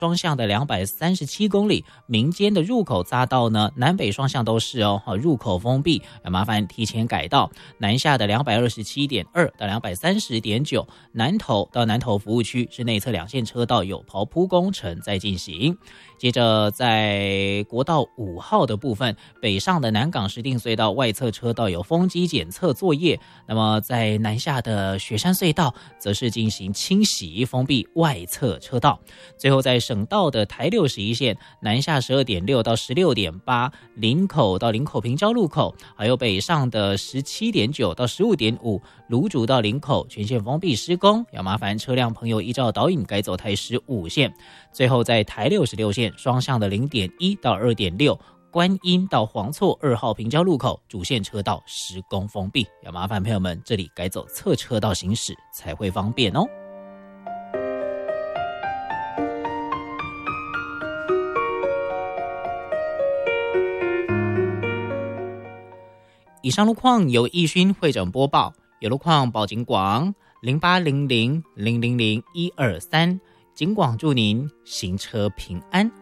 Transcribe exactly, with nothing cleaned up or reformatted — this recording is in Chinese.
双向的两百三十七公里，民间的入口匝道呢，南北双向都是哦，入口封闭，麻烦提前改道。南下的两百二十七点二到两百三十点九，南投到南投服务区是内侧两线车道有刨铺工程在进行。接着在国道五号的部分，北上的南港石碇隧道外侧车道有风机检测作业，那么在南下的雪山隧道则是进行清洗封闭外侧车道。最后在省道的台六十一线南下十二点六到十六点八，林口到林口平交路口，还有北上的十七点九到十五点五，芦竹到林口全线封闭施工，要麻烦车辆朋友依照导引改走台十五线。最后在台六十六线双向的零点一到二点六，观音到黄厝二号平交路口主线车道施工封闭，要麻烦朋友们这里改走侧车道行驶才会方便哦。以上路况由义勋会诊播报，有路况报警广零八零零零零零一二三，警广祝您行车平安。